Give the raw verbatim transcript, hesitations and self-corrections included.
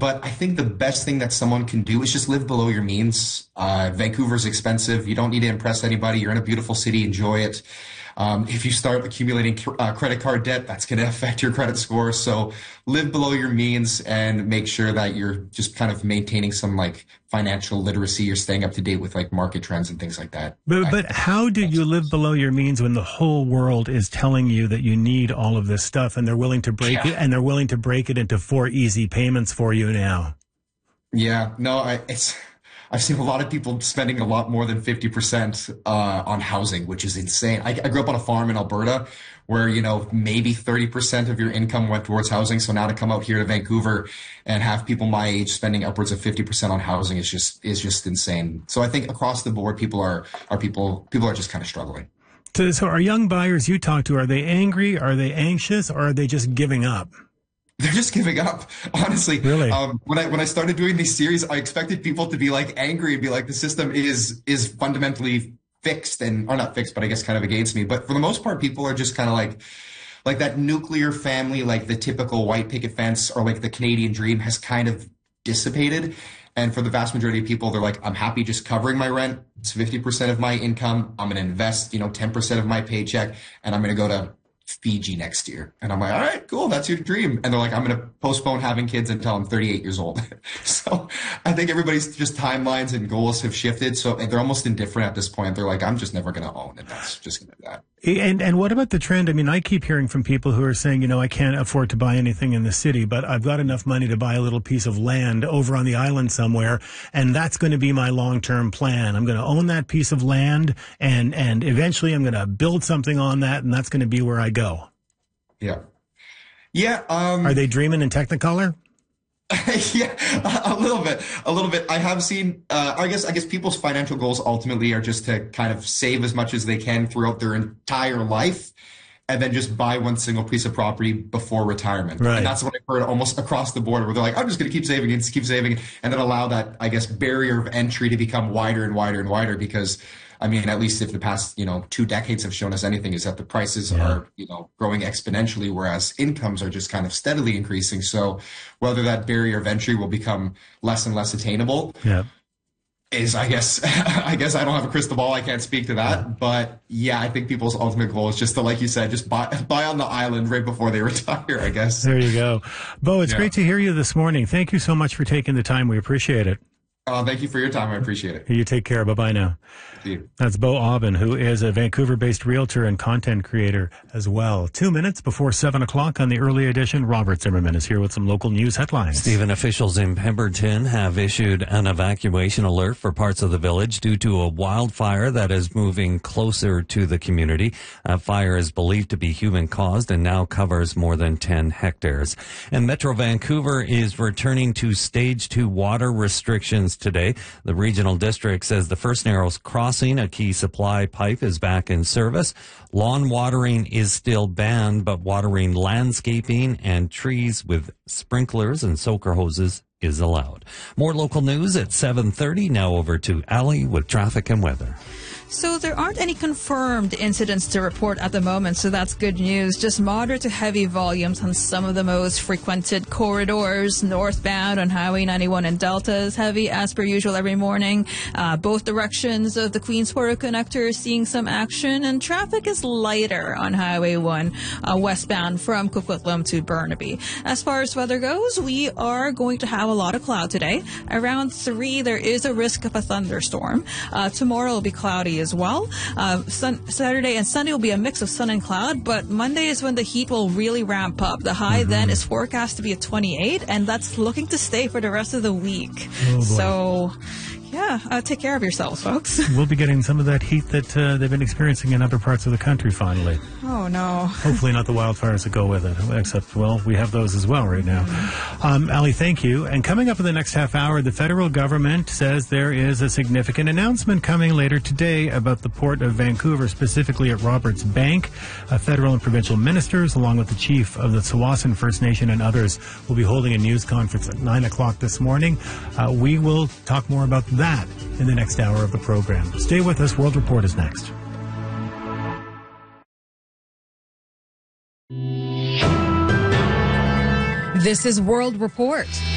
But I think the best thing that someone can do is just live below your means. Uh, Vancouver's expensive. You don't need to impress anybody. You're in a beautiful city. Enjoy it. Um, if you start accumulating uh, credit card debt, that's going to affect your credit score. So live below your means and make sure that you're just kind of maintaining some like financial literacy. You're staying up to date with like market trends and things like that. But, but how do you live below your means when the whole world is telling you that you need all of this stuff and they're willing to break Yeah. it and they're willing to break it into four easy payments for you now? Yeah, no, I, it's, I've seen a lot of people spending a lot more than fifty percent uh, on housing, which is insane. I, I grew up on a farm in Alberta where, you know, maybe thirty percent of your income went towards housing. So now to come out here to Vancouver and have people my age spending upwards of fifty percent on housing is just, is just insane. So I think across the board, people are, are people, people are just kind of struggling. So, so are young buyers you talk to, are they angry? Are they anxious? Or are they just giving up? They're just giving up, honestly. Really? Um, when I when I started doing these series, I expected people to be like angry and be like, the system is is fundamentally fixed and or not fixed, but I guess kind of against me. But for the most part, people are just kind of like like that nuclear family, like the typical white picket fence or like the Canadian dream has kind of dissipated. And for the vast majority of people, they're like, I'm happy just covering my rent. It's fifty percent of my income. I'm going to invest, you know, ten percent of my paycheck, and I'm going to go to Fiji next year. And I'm like, all right, cool. That's your dream. And they're like, I'm going to postpone having kids until I'm thirty-eight years old. So I think everybody's just timelines and goals have shifted. So they're almost indifferent at this point. They're like, I'm just never going to own it. That's just going to be that. And and what about the trend? I mean, I keep hearing from people who are saying, you know, I can't afford to buy anything in the city, but I've got enough money to buy a little piece of land over on the island somewhere, and that's going to be my long-term plan. I'm going to own that piece of land, and and eventually I'm going to build something on that, and that's going to be where I go. Yeah. Yeah. Um, Are they dreaming in Technicolor? Yeah, a little bit, a little bit. I have seen, uh, I guess, I guess people's financial goals ultimately are just to kind of save as much as they can throughout their entire life and then just buy one single piece of property before retirement. Right. And that's what I've heard almost across the board where they're like, I'm just going to keep saving and keep saving and then allow that, I guess, barrier of entry to become wider and wider and wider because I mean, at least if the past, you know, two decades have shown us anything is that the prices yeah. are, you know, growing exponentially, whereas incomes are just kind of steadily increasing. So whether that barrier of entry will become less and less attainable yeah. is, I guess, I guess I don't have a crystal ball. I can't speak to that. Yeah. But yeah, I think people's ultimate goal is just to, like you said, just buy, buy on the island right before they retire, I guess. There you go. Bo, it's yeah. great to hear you this morning. Thank you so much for taking the time. We appreciate it. Uh, thank you for your time. I appreciate it. You take care. Bye-bye now. See you. That's Bo Aubin, who is a Vancouver-based realtor and content creator as well. Two minutes before seven o'clock on the early edition, Robert Zimmerman is here with some local news headlines. Stephen, officials in Pemberton have issued an evacuation alert for parts of the village due to a wildfire that is moving closer to the community. A fire is believed to be human-caused and now covers more than ten hectares. And Metro Vancouver is returning to stage two water restrictions today. The regional district says the First Narrows Crossing, a key supply pipe, is back in service. Lawn watering is still banned, but watering landscaping and trees with sprinklers and soaker hoses is allowed. More local news at seven thirty. Now over to Ali with traffic and weather. So there aren't any confirmed incidents to report at the moment, so that's good news. Just moderate to heavy volumes on some of the most frequented corridors. Northbound on Highway ninety-one and Delta is heavy as per usual every morning. Uh, both directions of the Queensboro connector are seeing some action, and traffic is lighter on Highway one uh, westbound from Coquitlam to Burnaby. As far as weather goes, we are going to have a lot of cloud today. Around three, there is a risk of a thunderstorm. Uh, tomorrow will be cloudy as well. Uh, sun, Saturday and Sunday will be a mix of sun and cloud, but Monday is when the heat will really ramp up. The high mm-hmm. then is forecast to be at twenty-eight, and that's looking to stay for the rest of the week. Oh, so, yeah, uh, take care of yourselves, folks. We'll be getting some of that heat that uh, they've been experiencing in other parts of the country finally. Oh, no. Hopefully not the wildfires that go with it, except, well, we have those as well right now. Um, Ali, thank you. And coming up in the next half hour, the federal government says there is a significant announcement coming later today about the Port of Vancouver, specifically at Roberts Bank. Uh, federal and provincial ministers, along with the chief of the Tsawwassen First Nation and others, will be holding a news conference at nine o'clock this morning. Uh, we will talk more about that in the next hour of the program. Stay with us. World Report is next. This is World Report.